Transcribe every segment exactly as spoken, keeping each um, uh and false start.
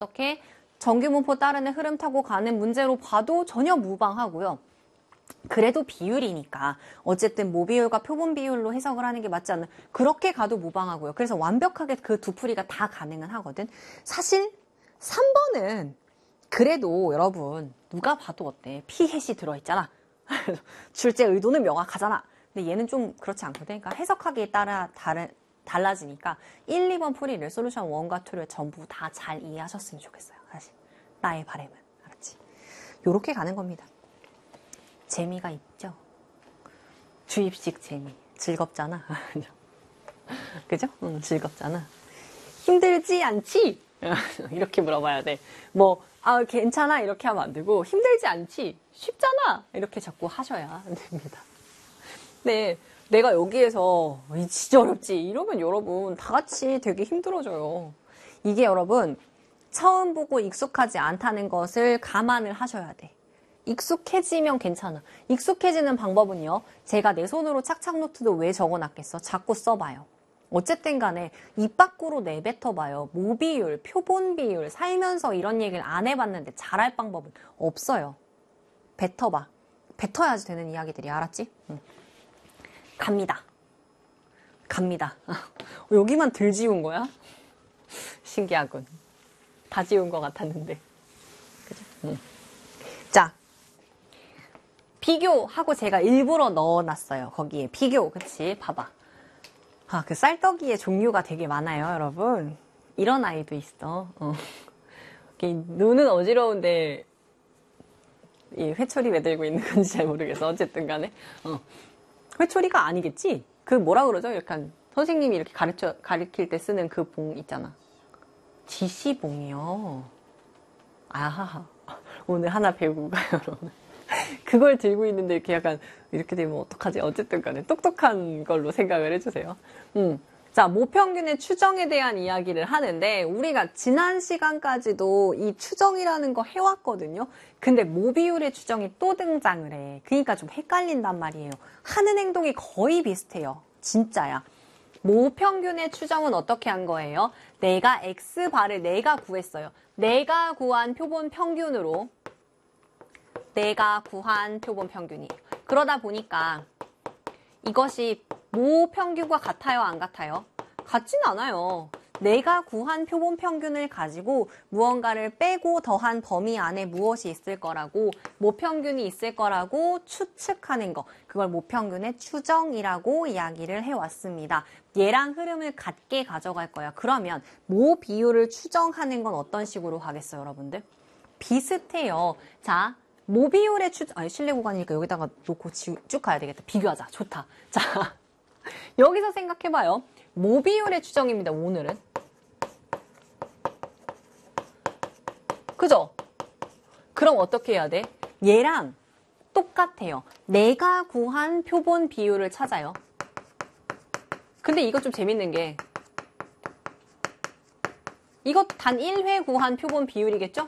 어떻게 정규분포 따르는 흐름 타고 가는 문제로 봐도 전혀 무방하고요. 그래도 비율이니까 어쨌든 모비율과 표본 비율로 해석을 하는 게 맞지 않나. 그렇게 가도 무방하고요. 그래서 완벽하게 그 두 풀이가 다 가능은 하거든. 사실 삼 번은 그래도 여러분 누가 봐도 어때? 피햇이 들어있잖아. 출제 의도는 명확하잖아. 근데 얘는 좀 그렇지 않거든. 그러니까 해석하기에 따라 다른, 달라지니까 일, 이 번 풀이를 솔루션 일과 이를 전부 다 잘 이해하셨으면 좋겠어요. 사실 나의 바람은. 알았지? 요렇게 가는 겁니다. 재미가 있죠? 주입식 재미. 즐겁잖아. 그죠? 응, 즐겁잖아. 힘들지 않지? 이렇게 물어봐야 돼. 뭐, 아, 괜찮아? 이렇게 하면 안 되고, 힘들지 않지? 쉽잖아? 이렇게 자꾸 하셔야 됩니다. 네, 내가 여기에서, 이 진짜 어렵지? 이러면 여러분, 다 같이 되게 힘들어져요. 이게 여러분, 처음 보고 익숙하지 않다는 것을 감안을 하셔야 돼. 익숙해지면 괜찮아. 익숙해지는 방법은요. 제가 내 손으로 착착 노트도 왜 적어놨겠어? 자꾸 써봐요. 어쨌든 간에 입 밖으로 내뱉어봐요. 모비율, 표본 비율, 살면서 이런 얘기를 안 해봤는데 잘할 방법은 없어요. 뱉어봐. 뱉어야지 되는 이야기들이. 알았지? 응. 갑니다. 갑니다. 여기만 덜 지운 거야? 신기하군. 다 지운 것 같았는데. 그죠? 응. 자. 비교하고 제가 일부러 넣어놨어요. 거기에 비교. 그치? 봐봐. 아, 그 쌀떡이의 종류가 되게 많아요, 여러분. 이런 아이도 있어. 어. 눈은 어지러운데 이 회초리 왜 들고 있는 건지 잘 모르겠어. 어쨌든 간에. 어. 회초리가 아니겠지? 그 뭐라 그러죠? 약간 선생님이 이렇게 가르쳐, 가르칠 때 쓰는 그 봉 있잖아. 지시봉이요. 아하하. 오늘 하나 배우고 가요, 여러분. 그걸 들고 있는데 이렇게 약간 이렇게 되면 어떡하지? 어쨌든 간에 똑똑한 걸로 생각을 해주세요. 음. 자, 모평균의 추정에 대한 이야기를 하는데 우리가 지난 시간까지도 이 추정이라는 거 해왔거든요. 근데 모비율의 추정이 또 등장을 해. 그러니까 좀 헷갈린단 말이에요. 하는 행동이 거의 비슷해요. 진짜야. 모평균의 추정은 어떻게 한 거예요? 내가 X바를 내가 구했어요. 내가 구한 표본 평균으로 내가 구한 표본 평균이에요. 그러다 보니까 이것이 모평균과 같아요? 안 같아요? 같진 않아요. 내가 구한 표본 평균을 가지고 무언가를 빼고 더한 범위 안에 무엇이 있을 거라고 모평균이 있을 거라고 추측하는 거. 그걸 모평균의 추정이라고 이야기를 해왔습니다. 얘랑 흐름을 같게 가져갈 거야. 그러면 모 비율을 추정하는 건 어떤 식으로 하겠어요, 여러분들? 비슷해요. 자. 모비율의 추정, 아니, 실내 구간이니까 여기다가 놓고 쭉 가야 되겠다. 비교하자. 좋다. 자, 여기서 생각해봐요. 모비율의 추정입니다, 오늘은. 그죠? 그럼 어떻게 해야 돼? 얘랑 똑같아요. 내가 구한 표본 비율을 찾아요. 근데 이거 좀 재밌는 게, 이거 단 일 회 구한 표본 비율이겠죠?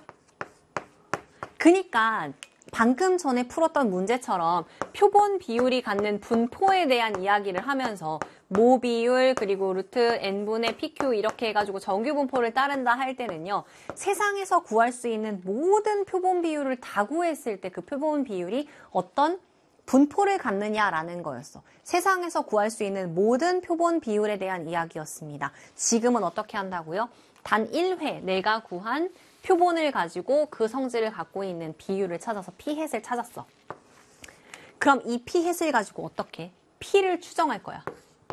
그니까 방금 전에 풀었던 문제처럼 표본 비율이 갖는 분포에 대한 이야기를 하면서 모 비율 그리고 루트 n분의 pq 이렇게 해가지고 정규 분포를 따른다 할 때는요. 세상에서 구할 수 있는 모든 표본 비율을 다 구했을 때 그 표본 비율이 어떤 분포를 갖느냐라는 거였어. 세상에서 구할 수 있는 모든 표본 비율에 대한 이야기였습니다. 지금은 어떻게 한다고요? 단 일 회 내가 구한 표본을 가지고 그 성질을 갖고 있는 비율을 찾아서 피햇을 찾았어. 그럼 이 피햇을 가지고 어떻게? P를 추정할 거야.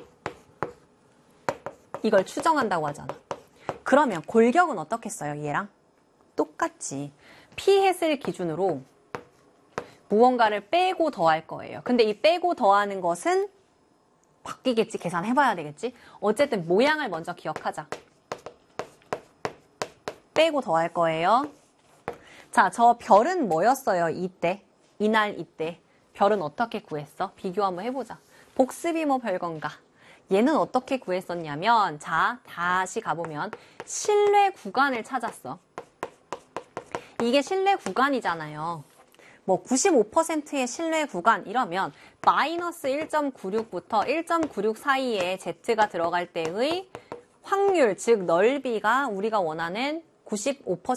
이걸 추정한다고 하잖아. 그러면 골격은 어떻게 써요? 얘랑? 똑같지. 피햇을 기준으로 무언가를 빼고 더할 거예요. 근데 이 빼고 더하는 것은 바뀌겠지. 계산해봐야 되겠지. 어쨌든 모양을 먼저 기억하자. 빼고 더할 거예요. 자, 저 별은 뭐였어요? 이때. 이날 이때. 별은 어떻게 구했어? 비교 한번 해보자. 복습이 뭐 별건가? 얘는 어떻게 구했었냐면 자, 다시 가보면 신뢰 구간을 찾았어. 이게 신뢰 구간이잖아요. 뭐 구십오 퍼센트의 신뢰 구간 이러면 마이너스 일 점 구육부터 일 점 구육 사이에 Z가 들어갈 때의 확률, 즉 넓이가 우리가 원하는 구십오 퍼센트